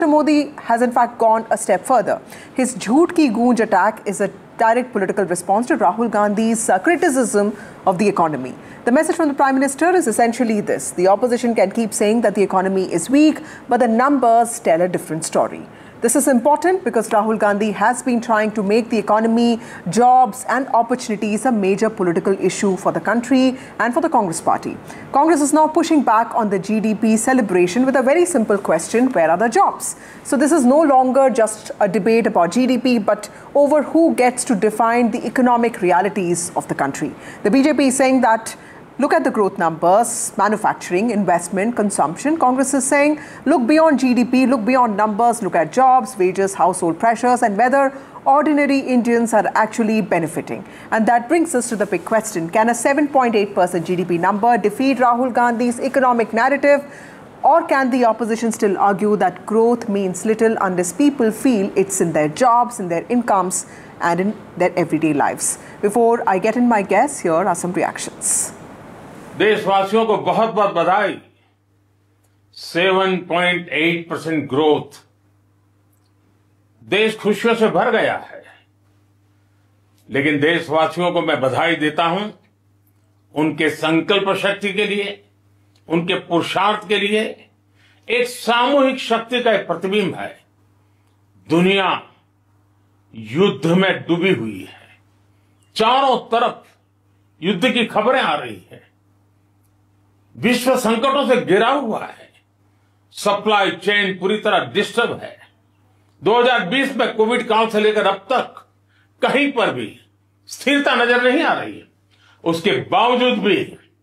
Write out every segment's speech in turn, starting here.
Modi has in fact gone a step further. His Jhoot Ki Goonj attack is a direct political response to Rahul Gandhi's criticism of the economy. The message from the Prime Minister is essentially this: the opposition can keep saying that the economy is weak, but the numbers tell a different story. This is important because Rahul Gandhi has been trying to make the economy, jobs and opportunities a major political issue for the country and for the Congress party. Congress is now pushing back on the GDP celebration with a very simple question: where are the jobs? So this is no longer just a debate about GDP, but over who gets to define the economic realities of the country. The BJP is saying that look at the growth numbers, manufacturing, investment, consumption. Congress is saying, look beyond GDP, look beyond numbers, look at jobs, wages, household pressures, and whether ordinary Indians are actually benefiting. And that brings us to the big question: can a 7.8% GDP number defeat Rahul Gandhi's economic narrative? Or can the opposition still argue that growth means little unless people feel it's in their jobs, in their incomes, and in their everyday lives? Before I get in my guess, here are some reactions. देशवासियों को बहुत बहुत बधाई। 7.8% growth, देश खुशियों से भर गया है। लेकिन देशवासियों को मैं बधाई देता हूं उनके संकल्प शक्ति के लिए, उनके पुरुषार्थ के लिए। एक सामूहिक शक्ति का एक प्रतिबिंब है। दुनिया युद्ध में डूबी हुई है, चारों तरफ युद्ध की खबरें आ रही है, विश्व संकटों से घिरा हुआ है, सप्लाई चेन पूरी तरह डिस्टर्ब है। 2020 में कोविड काल से लेकर अब तक कहीं पर भी स्थिरता नजर नहीं आ रही है। उसके बावजूद भी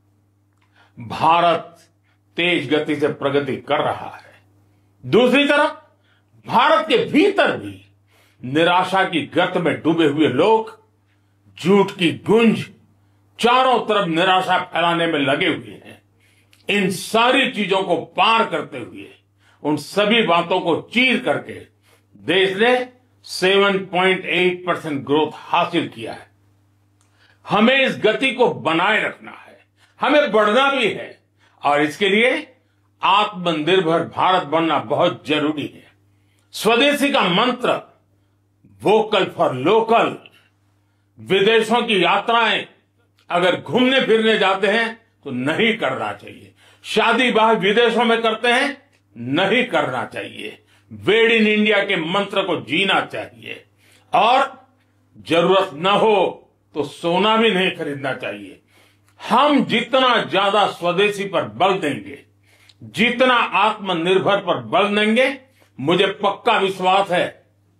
भारत तेज गति से प्रगति कर रहा है। दूसरी तरफ भारत के भीतर भी निराशा की गर्त में डूबे हुए लोग झूठ की गूंज, चारों तरफ निराशा फैलाने में लगे हुए हैं। इन सारी चीजों को पार करते हुए, उन सभी बातों को चीर करके देश ने 7.8% ग्रोथ हासिल किया है। हमें इस गति को बनाए रखना है, हमें बढ़ना भी है, और इसके लिए आत्मनिर्भर भारत बनना बहुत जरूरी है। स्वदेशी का मंत्र वोकल फॉर लोकल। विदेशों की यात्राएं अगर घूमने फिरने जाते हैं तो नहीं करना चाहिए। शादी ब्याह विदेशों में करते हैं, नहीं करना चाहिए। मेड इन इंडिया के मंत्र को जीना चाहिए, और जरूरत न हो तो सोना भी नहीं खरीदना चाहिए। हम जितना ज्यादा स्वदेशी पर बल देंगे, जितना आत्मनिर्भर पर बल देंगे, मुझे पक्का विश्वास है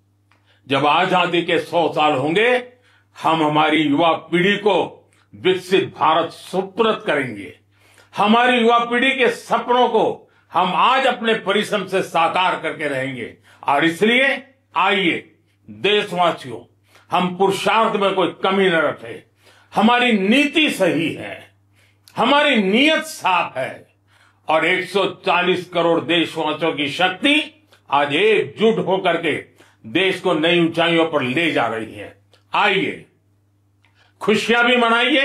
जब आजादी के 100 साल होंगे, हम हमारी युवा पीढ़ी को विकसित भारत सुपुर्द करेंगे। हमारी युवा पीढ़ी के सपनों को हम आज अपने परिश्रम से साकार करके रहेंगे। और इसलिए आइए देशवासियों, हम पुरुषार्थ में कोई कमी न रखें। हमारी नीति सही है, हमारी नीयत साफ है, और 140 करोड़ देशवासियों की शक्ति आज एकजुट होकर के देश को नई ऊंचाइयों पर ले जा रही है। आइए खुशियां भी मनाइए,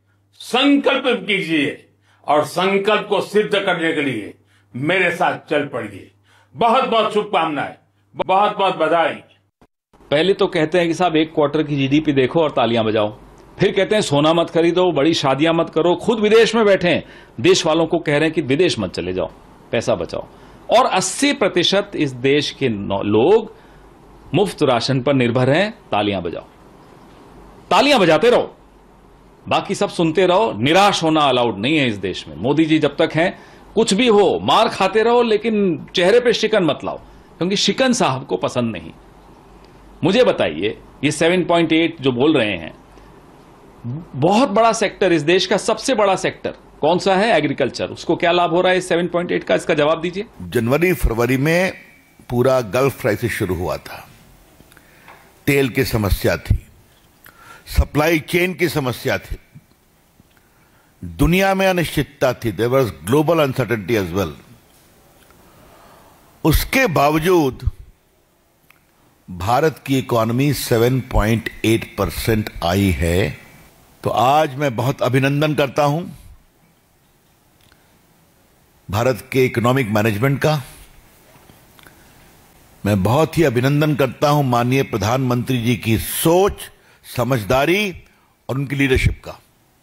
संकल्प कीजिए, और संकल्प को सिद्ध करने के लिए मेरे साथ चल पड़िए। बहुत बहुत शुभकामनाएं, बहुत बहुत बधाई। पहले तो कहते हैं कि साहब एक क्वार्टर की जीडीपी देखो और तालियां बजाओ, फिर कहते हैं सोना मत खरीदो, बड़ी शादियां मत करो, खुद विदेश में बैठे हैं, देश वालों को कह रहे हैं कि विदेश मत चले जाओ, पैसा बचाओ। और 80% इस देश के लोग मुफ्त राशन पर निर्भर हैं। तालियां बजाओ, तालियां बजाते रहो, बाकी सब सुनते रहो। निराश होना अलाउड नहीं है इस देश में। मोदी जी जब तक हैं, कुछ भी हो, मार खाते रहो, लेकिन चेहरे पे शिकन मत लाओ, क्योंकि शिकन साहब को पसंद नहीं। मुझे बताइए, ये 7.8 जो बोल रहे हैं, बहुत बड़ा सेक्टर, इस देश का सबसे बड़ा सेक्टर कौन सा है? एग्रीकल्चर। उसको क्या लाभ हो रहा है इस 7.8 का? इसका जवाब दीजिए। जनवरी फरवरी में पूरा गल्फ क्राइसिस शुरू हुआ था। तेल की समस्या थी, सप्लाई चेन की समस्या थी, दुनिया में अनिश्चितता थी, there was global uncertainty as well. उसके बावजूद भारत की इकोनॉमी 7.8% आई है। तो आज मैं बहुत अभिनंदन करता हूं भारत के इकोनॉमिक मैनेजमेंट का, मैं बहुत ही अभिनंदन करता हूं माननीय प्रधानमंत्री जी की सोच, समझदारी और उनकी लीडरशिप का,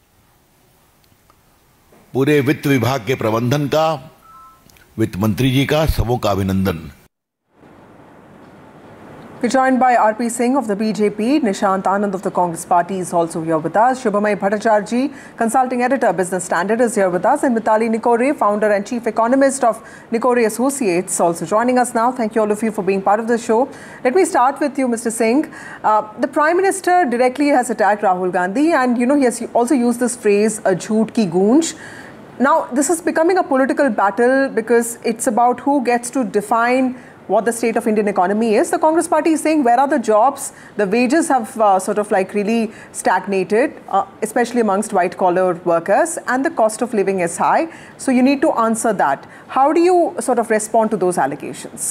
पूरे वित्त विभाग के प्रबंधन का, वित्त मंत्री जी का, सबों का अभिनंदन। We're joined by R.P. Singh of the BJP, Nishant Anand of the Congress Party is also here with us. Shubhamay Bhattacharjee, Consulting Editor, Business Standard, is here with us. And Mitali Nikore, Founder and Chief Economist of Nikore Associates, also joining us now. Thank you all of you for being part of the show. Let me start with you, Mr. Singh. The Prime Minister directly has attacked Rahul Gandhi, and he has also used this phrase, a jhoot ki goonj. Now, this is becoming a political battle because it's about who gets to define what the state of Indian economy is. The Congress Party is saying, where are the jobs? The wages have sort of like really stagnated, especially amongst white-collar workers, and the cost of living is high. So you need to answer that. How do you sort of respond to those allegations?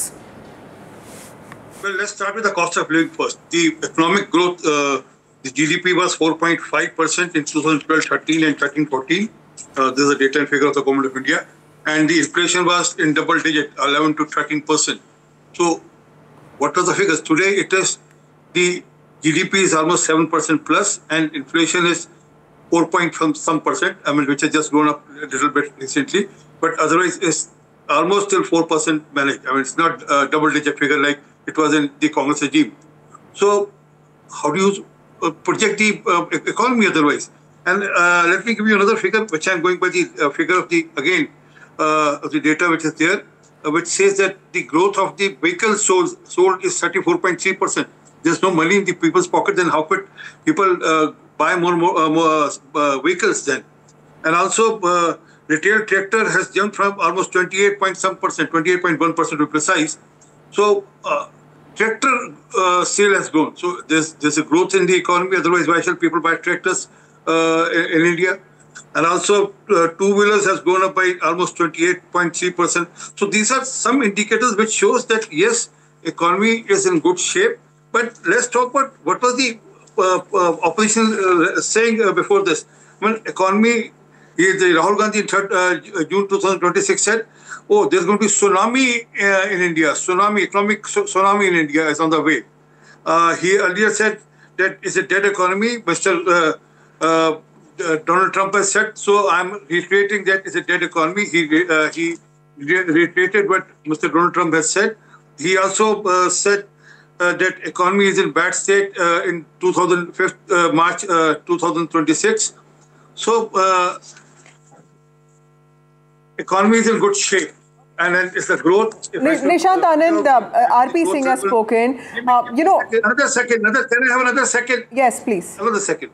Well, let's start with the cost of living first. The economic growth, the GDP was 4.5% in 2012-13 and 13-14. This is the data and figure of the Government of India. And the inflation was in double digit, 11 to 13%. So, what was the figures? Today, it is the GDP is almost 7% plus, and inflation is 4.some%. I mean, which has just gone up a little bit recently, but otherwise, it's almost still 4% managed. I mean, it's not a double-digit figure like it was in the Congress regime. So, how do you project the economy otherwise? And let me give you another figure, which I'm going by the figure of the of the data which is there. Which says that the growth of the vehicles sold is 34.3%. There's no money in the people's pocket, then how could people buy more vehicles then? And also, retail tractor has jumped from almost 28.some%, 28.1% to be precise. So, tractor sale has grown. So, there's a growth in the economy. Otherwise, why shall people buy tractors in India? And also, two-wheelers has gone up by almost 28.3%. So these are some indicators which shows that, yes, economy is in good shape. But let's talk about what was the opposition saying before this. When economy, Rahul Gandhi in June 2026 said, oh, there's going to be tsunami in India. Economic tsunami in India is on the way. He earlier said that it's a dead economy. Mr. Donald Trump has said, so I'm reiterating that it's a dead economy. He reiterated what Mr. Donald Trump has said. He also said that economy is in bad state in March 2026. So economy is in good shape. And then it's the growth. Nishant Anand, R.P. Singh has spoken. Another second. Can I have another second? Yes, please. Another second.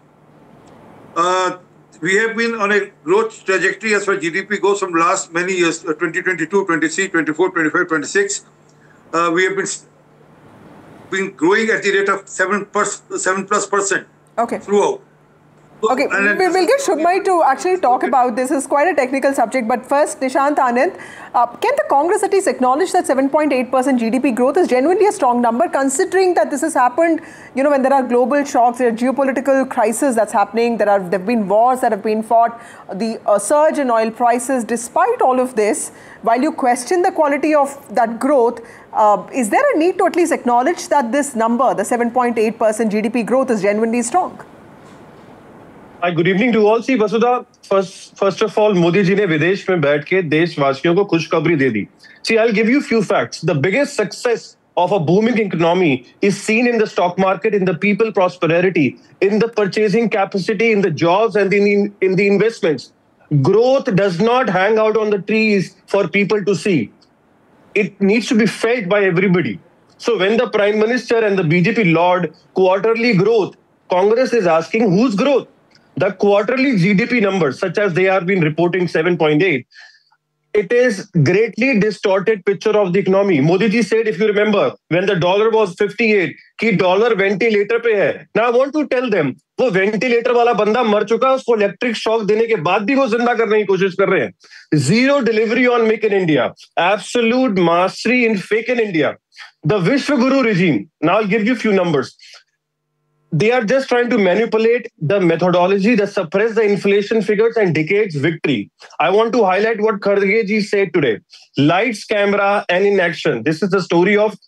We have been on a growth trajectory as far as GDP goes from last many years, 2022, 23, 24, 25, 26. We have been growing at the rate of 7+% throughout. Okay, we'll get Shubhamay to actually talk about this. It's quite a technical subject. But first, Nishant Anand, can the Congress at least acknowledge that 7.8% GDP growth is genuinely a strong number, considering that this has happened, when there are global shocks, there are geopolitical crises that's happening, there have been wars that have been fought, the surge in oil prices. Despite all of this, while you question the quality of that growth, is there a need to at least acknowledge that this number, the 7.8% GDP growth, is genuinely strong? Hi, good evening to all. See, Vasudha, first of all, Modi ji ने विदेश में बैठ के देशवासियों को खुशखबरी दे दी. See, I'll give you a few facts. The biggest success of a booming economy is seen in the stock market, in the people prosperity, in the purchasing capacity, in the jobs and in the investments. Growth does not hang out on the trees for people to see. It needs to be felt by everybody. So when the Prime Minister and the BJP laud quarterly growth, Congress is asking whose growth? The quarterly GDP numbers, such as they have been reporting 7.8, it is greatly distorted picture of the economy. Modi ji said, if you remember, when the dollar was 58, कि dollar ventilator पे है. Now I want to tell them, वो ventilator वाला बंदा मर चुका, उसको electric shock देने के बाद भी वो जिंदा करने की कोशिश कर रहे हैं. Zero delivery on Make in India. Absolute mastery in Fake in India. The Vishwaguru regime. Now I'll give you a few numbers. They are just trying to manipulate the methodology that suppress the inflation figures and decades victory. I want to highlight what Kharge ji said today. Lights, camera, and in action. This is the story of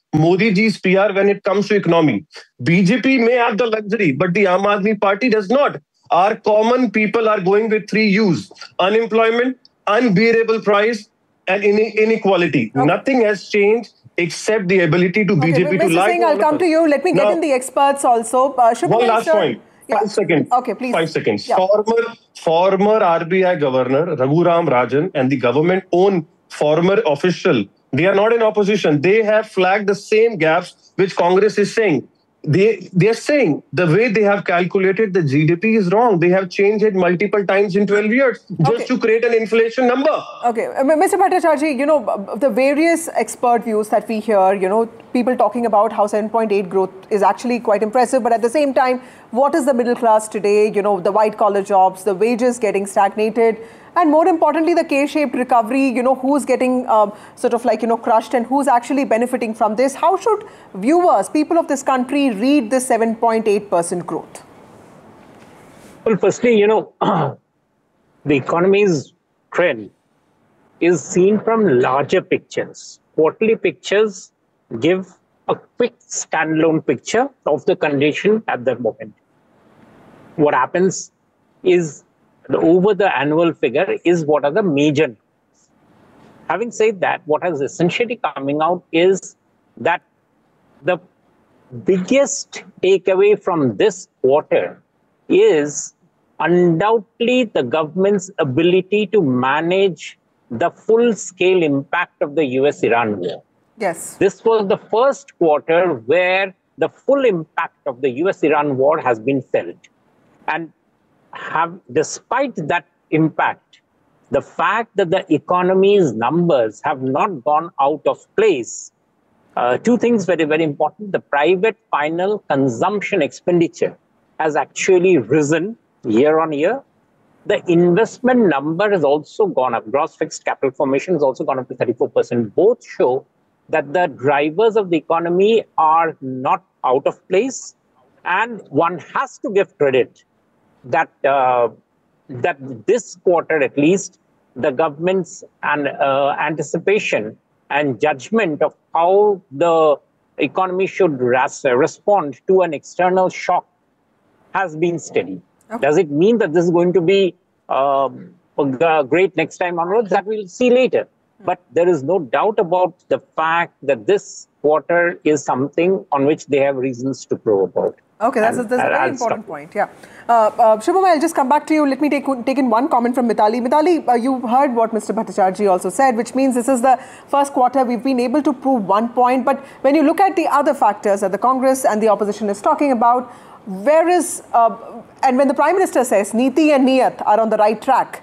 Modi ji's PR when it comes to economy. BJP may have the luxury, but the Aam Aadmi Party does not. Our common people are going with 3 U's: unemployment, unbearable price, and inequality. Okay. Nothing has changed except the ability to BJP to lie. Mr. Singh, I'll come to you. Let me get in the experts also. One last point. Yeah. 5 seconds. Okay, please. 5 seconds. Yeah. Former RBI Governor Raghuram Rajan and the government own former official, they are not in opposition. They have flagged the same gaps which Congress is saying. They are saying the way they have calculated the GDP is wrong. They have changed it multiple times in 12 years just to create an inflation number. Okay, Mr. Bhattacharjee, the various expert views that we hear, people talking about how 7.8 growth is actually quite impressive, but at the same time, what is the middle class today? The white collar jobs, the wages getting stagnated, and more importantly, the K-shaped recovery, who's getting crushed and who's actually benefiting from this. How should viewers, people of this country, read this 7.8% growth? Well, firstly, the economy's trend is seen from larger pictures. Quarterly pictures give a quick standalone picture of the condition at that moment. What happens is over the annual figure is what are the major numbers. Having said that, what is essentially coming out is that the biggest takeaway from this quarter is undoubtedly the government's ability to manage the full-scale impact of the US-Iran war. Yes. This was the first quarter where the full impact of the US-Iran war has been felt. And despite that impact, the fact that the economy's numbers have not gone out of place, 2 things very, very important. The private final consumption expenditure has actually risen year on year. The investment number has also gone up. Gross fixed capital formation has also gone up to 34%. Both show that the drivers of the economy are not out of place. And one has to give credit that this quarter, at least, the government's anticipation and judgment of how the economy should respond to an external shock has been steady. Okay. Does it mean that this is going to be great next time onwards? That we'll see later. But there is no doubt about the fact that this quarter is something on which they have reasons to probe about. Okay, that's a very important point. Yeah. Shubham, I'll just come back to you. Let me take in one comment from Mithali. Mithali, you heard what Mr. Bhattacharjee also said, which means this is the first quarter we've been able to prove 1 point. But when you look at the other factors that the Congress and the opposition is talking about, and when the Prime Minister says Niti and Niyat are on the right track,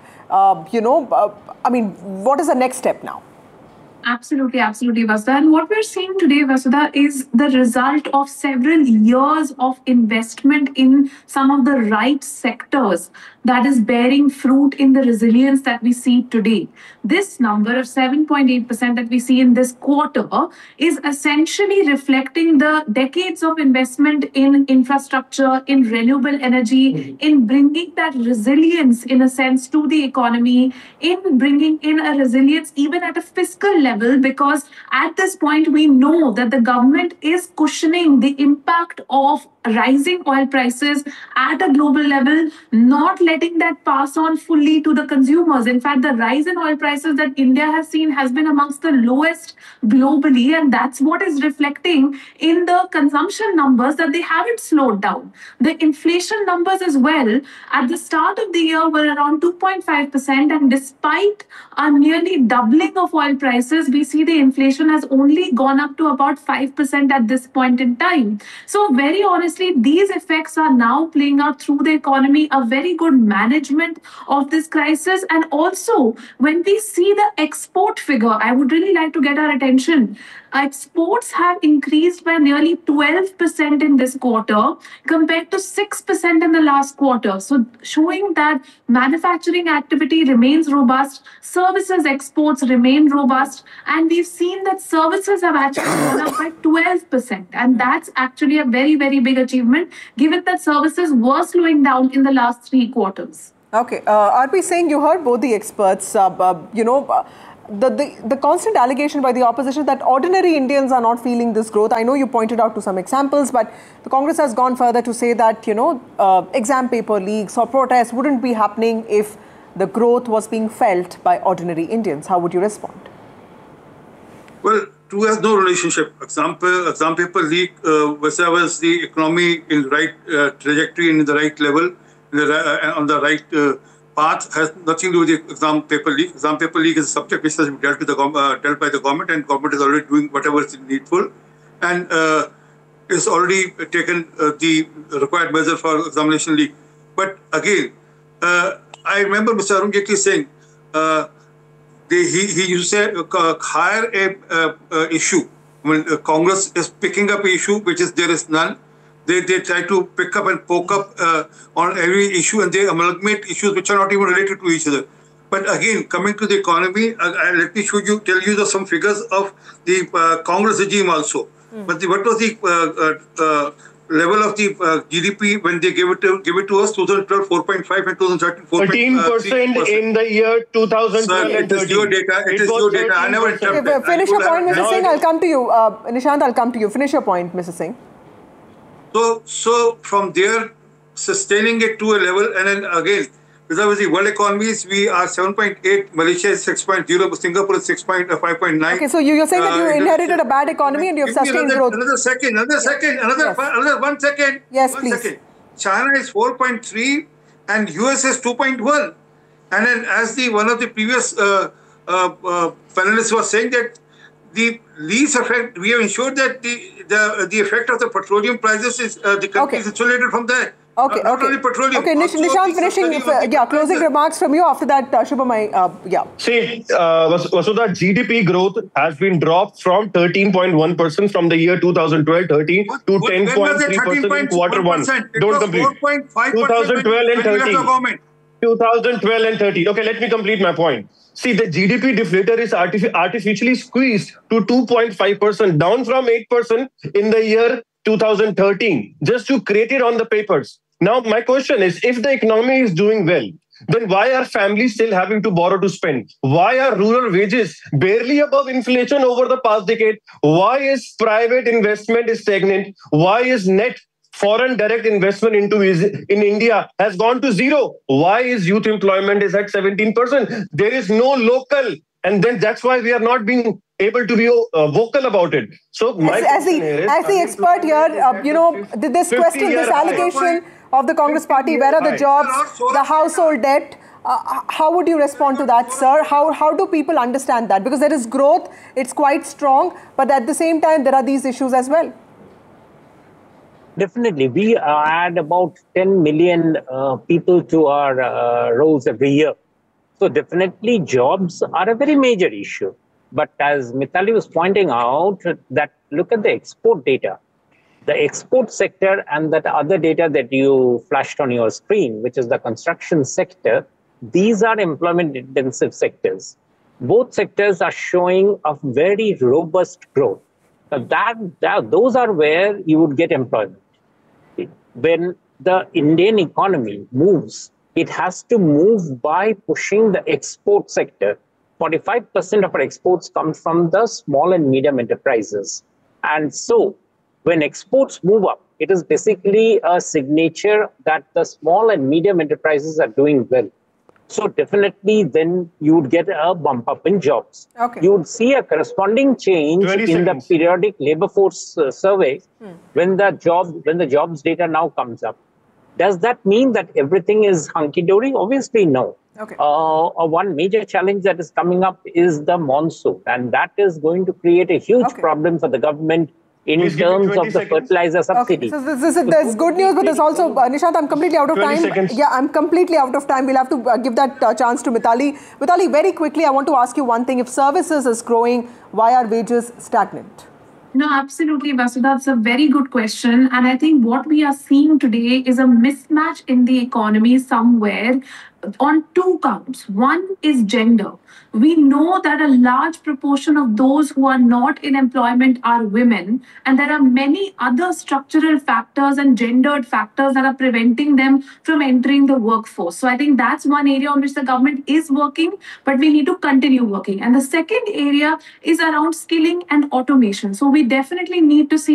what is the next step now? Absolutely, Vasudha. And what we're seeing today, Vasudha, is the result of several years of investment in some of the right sectors that is bearing fruit in the resilience that we see today. This number of 7.8% that we see in this quarter is essentially reflecting the decades of investment in infrastructure, in renewable energy, in bringing that resilience, in a sense, to the economy, in bringing in a resilience even at a fiscal level, because at this point we know that the government is cushioning the impact of rising oil prices at a global level, not letting that pass on fully to the consumers. In fact, the rise in oil prices that India has seen has been amongst the lowest globally, and that's what is reflecting in the consumption numbers, that they haven't slowed down. The inflation numbers as well at the start of the year were around 2.5%, and despite a nearly doubling of oil prices, we see the inflation has only gone up to about 5% at this point in time. So very honestly, these effects are now playing out through the economy, a very good management of this crisis. And also, when we see the export figure, I would really like to get our attention. Exports have increased by nearly 12% in this quarter compared to 6% in the last quarter. So showing that manufacturing activity remains robust, services exports remain robust, and we've seen that services have actually gone up by 12%. And that's actually a very, very big achievement, given that services were slowing down in the last 3 quarters. Okay. RP Singh, you heard both the experts. the constant allegation by the opposition that ordinary Indians are not feeling this growth. I know you pointed out to some examples, but the Congress has gone further to say that, exam paper leaks or protests wouldn't be happening if the growth was being felt by ordinary Indians. How would you respond? Well, two has no relationship. Exam paper leak was the economy in the right trajectory and in the right level, on the right path, has nothing to do with the exam paper leak. Exam paper leak is a subject which has been dealt by the government, and government is already doing whatever is needful, and is already taken the required measure for examination leak. But again, I remember Mr. Arun Jaitley saying he used to say hire a issue. When Congress is picking up an issue which is there is none, they try to pick up and poke up on every issue, and they amalgamate issues which are not even related to each other. But again, coming to the economy, let me tell you some figures of the Congress regime also. But what was the level of the GDP when they gave it to us? 2012 4.5 and 2013 13% in the year 2012 and 13. It is your data. It is your data. I never interrupted. Finish your point, Mr. Singh. I'll come to you. Nishant, I'll come to you. Finish your point, Mr. Singh. So from there, sustaining it to a level, and then again, because the world economies, we are 7.8, Malaysia is 6.0, Singapore is 5.9. Okay, so you're saying that you inherited a bad economy and you have sustained growth. Another 1 second. Yes, one please. Second. China is 4.3 and US is 2.1. And then as one of the previous panelists was saying that the least effect, we have ensured that the effect of the petroleum prices is the country is insulated from that. Okay, not only petroleum. Okay, Nishant, finishing, closing remarks from you. After that, Shubham, See, Vasudha, GDP growth has been dropped from 13.1% from the year 2012-13 to 10.3% in quarter one. Don't complete. 2012 and 13. 2012 and 13. Okay, let me complete my point. See, the GDP deflator is artificially squeezed to 2.5%, down from 8% in the year 2013, just to create it on the papers. Now, my question is, if the economy is doing well, then why are families still having to borrow to spend? Why are rural wages barely above inflation over the past decade? Why is private investment stagnant? Why is net foreign direct investment in India has gone to zero? Why is youth employment is at 17%? There is no local, and then that's why we are not being able to be vocal about it. So my as the expert here, this question, this allegation of the Congress party, where are the jobs, the household debt, how would you respond to that, sir? How do people understand that? Because there is growth, it's quite strong, but at the same time, there are these issues as well. Definitely. We add about 10 million people to our rolls every year. So definitely jobs are a very major issue. But as Mithali was pointing out, that look at the export data. The export sector and that other data that you flashed on your screen, which is the construction sector, these are employment-intensive sectors. Both sectors are showing a very robust growth. Those are where you would get employment. When the Indian economy moves, it has to move by pushing the export sector. 45% of our exports come from the small and medium enterprises. And so when exports move up, it is basically a signature that the small and medium enterprises are doing well. So definitely then you would get a bump up in jobs. Okay. You would see a corresponding change in the periodic labor force survey when the jobs data now comes up. Does that mean that everything is hunky-dory? Obviously, no. Okay. One major challenge that is coming up is the monsoon, and that is going to create a huge problem for the government in terms of the fertilizer subsidy. Okay. So there's good news, but there's also, Nishant, I'm completely out of time. Yeah, I'm completely out of time. We'll have to give that chance to Mithali. Mithali, very quickly, I want to ask you one thing. If services is growing, why are wages stagnant? No, absolutely, Vasu. That's a very good question. And I think what we are seeing today is a mismatch in the economy somewhere on two counts. One is gender. We know that a large proportion of those who are not in employment are women, and there are many other structural factors and gendered factors that are preventing them from entering the workforce. So I think that's one area on which the government is working, but we need to continue working. And the second area is around skilling and automation. So we definitely need to see